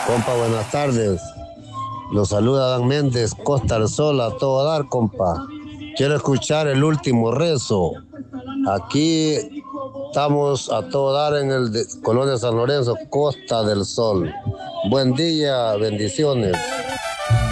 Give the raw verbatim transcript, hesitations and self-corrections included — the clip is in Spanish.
Compa, buenas tardes. Los saluda Dan Méndez, Costa del Sol, a todo dar, compa. Quiero escuchar el último rezo. Aquí estamos a todo dar en el Colonia San Lorenzo, Costa del Sol. Buen día, bendiciones.